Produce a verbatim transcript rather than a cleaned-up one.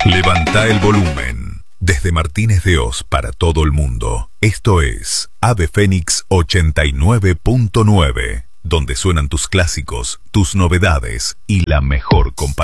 Levanta el volumen. Desde Martínez de Oz para todo el mundo. Esto es Ave Fénix ochenta y nueve punto nueve, donde suenan tus clásicos, tus novedades y la mejor compañía.